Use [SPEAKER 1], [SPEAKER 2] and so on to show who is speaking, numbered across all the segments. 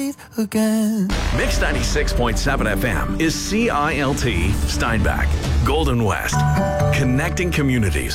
[SPEAKER 1] again.
[SPEAKER 2] Mix 96.7 FM is CILT Steinbach, Golden West, connecting communities.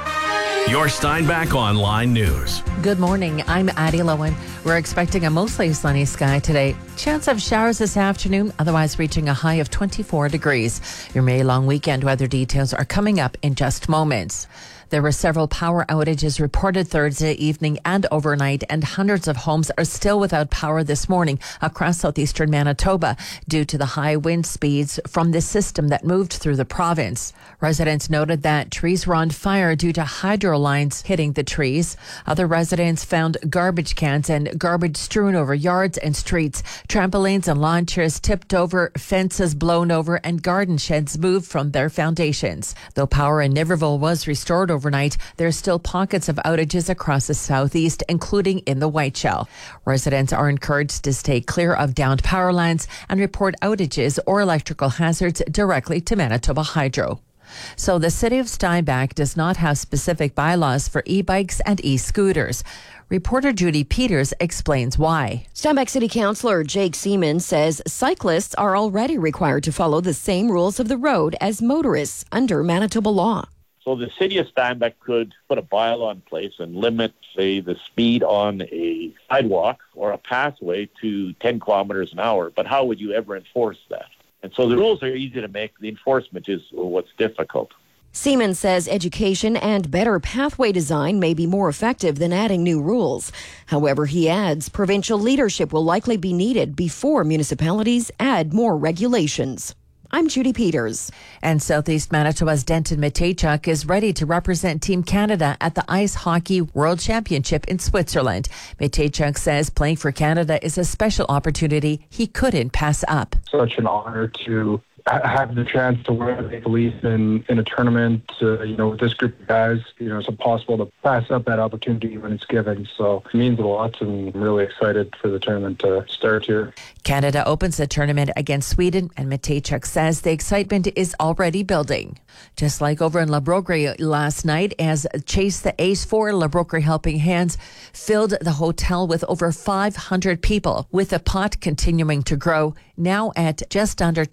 [SPEAKER 2] Your Steinbach Online News.
[SPEAKER 3] Good morning. I'm Addie Lowen. We're expecting a mostly sunny sky today. Chance of showers this afternoon, otherwise reaching a high of 24 degrees. Your May long weekend weather details are coming up in just moments. There were several power outages reported Thursday evening and overnight, and hundreds of homes are still without power this morning across southeastern Manitoba due to the high wind speeds from this system that moved through the province. Residents noted that trees were on fire due to hydro lines hitting the trees. Other residents found garbage cans and garbage strewn over yards and streets. Trampolines and lawn chairs tipped over, fences blown over, and garden sheds moved from their foundations. Though power in Niverville was restored overnight, there are still pockets of outages across the southeast, including in the Whiteshell. Residents are encouraged to stay clear of downed power lines and report outages or electrical hazards directly to Manitoba Hydro. So the City of Steinbach does not have specific bylaws for e-bikes and e-scooters. Reporter Judy Peters explains why.
[SPEAKER 4] Steinbach City Councillor Jake Seaman says cyclists are already required to follow the same rules of the road as motorists under Manitoba law.
[SPEAKER 5] So the City of Steinbach could put a bylaw in place and limit, say, the speed on a sidewalk or a pathway to 10 kilometers an hour. But how would you ever enforce that? And so the rules are easy to make. The enforcement is what's difficult.
[SPEAKER 4] Seaman says education and better pathway design may be more effective than adding new rules. However, he adds provincial leadership will likely be needed before municipalities add more regulations. I'm Judy Peters.
[SPEAKER 3] And Southeast Manitoba's Denton Mateychuk is ready to represent Team Canada at the Ice Hockey World Championship in Switzerland. Mateychuk says playing for Canada is a special opportunity he couldn't pass up.
[SPEAKER 6] Such an honor to have the chance to wear the Maple Leaf in a tournament, with this group of guys. It's impossible to pass up that opportunity when it's given. So it means a lot, and I'm really excited for the tournament to start here.
[SPEAKER 3] Canada opens the tournament against Sweden, and Mateychuk says the excitement is already building. Just like over in La Broquerie last night, as Chase the Ace for La Broquerie Helping Hands filled the hotel with over 500 people, with the pot continuing to grow, now at just under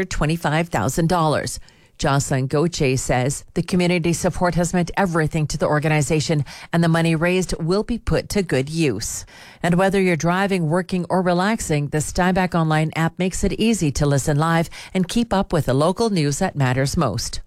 [SPEAKER 3] $225,000. Jocelyn Gauthier says the community support has meant everything to the organization, and the money raised will be put to good use. And whether you're driving, working, or relaxing, the Steinbach Online app makes it easy to listen live and keep up with the local news that matters most.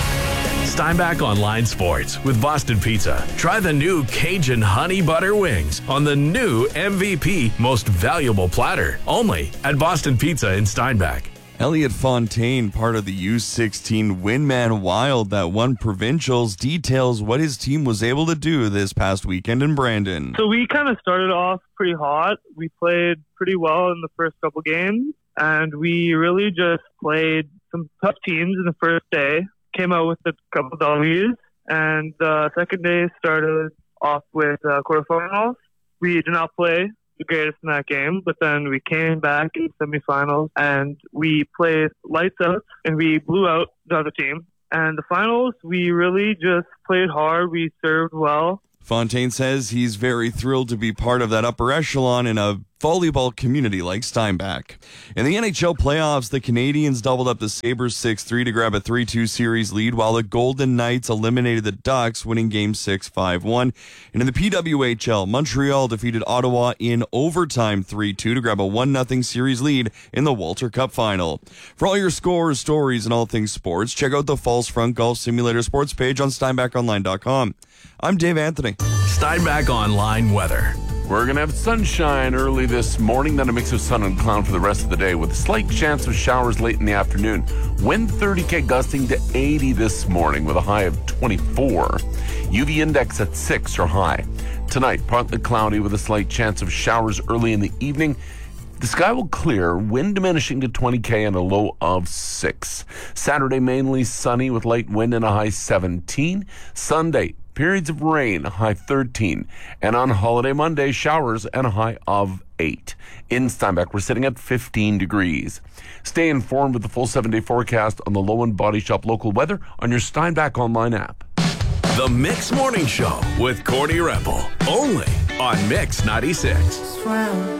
[SPEAKER 2] Steinbach Online Sports with Boston Pizza. Try the new Cajun Honey Butter Wings on the new MVP Most Valuable Platter, only at Boston Pizza in Steinbach.
[SPEAKER 7] Elliot Fontaine, part of the U16 Windman Wild that won provincials, details what his team was able to do this past weekend in Brandon.
[SPEAKER 8] So we kind of started off pretty hot. We played pretty well in the first couple games, and we really just played some tough teams in the first day. Came out with a couple W's, and the second day started off with quarterfinals. We did not play the greatest in that game, but then we came back in semifinals and we played lights out and we blew out the other team. And the finals, we really just played hard. We served well.
[SPEAKER 7] Fontaine says he's very thrilled to be part of that upper echelon in a volleyball community like Steinbach. In the NHL playoffs, the Canadiens doubled up the Sabres 6-3 to grab a 3-2 series lead, while the Golden Knights eliminated the Ducks, winning Game 6 5-1. And in the PWHL, Montreal defeated Ottawa in overtime 3-2 to grab a 1-0 series lead in the Walter Cup final. For all your scores, stories, and all things sports, check out the Falls Front Golf Simulator sports page on SteinbachOnline.com. I'm Dave Anthony.
[SPEAKER 2] Steinbach Online weather.
[SPEAKER 9] We're going to have sunshine early this morning, then a mix of sun and cloud for the rest of the day with a slight chance of showers late in the afternoon. Wind 30 gusting to 80 this morning with a high of 24. UV index at 6 or high. Tonight, partly cloudy with a slight chance of showers early in the evening. The sky will clear, wind diminishing to 20 and a low of 6. Saturday, mainly sunny with light wind and a high 17. Sunday, periods of rain, a high 13. And on holiday Monday, showers and a high of 8. In Steinbach, we're sitting at 15 degrees. Stay informed with the full 7-day forecast on the Lowen Body Shop local weather on your Steinbach Online app.
[SPEAKER 2] The Mix Morning Show with Cordy Repple, only on Mix 96.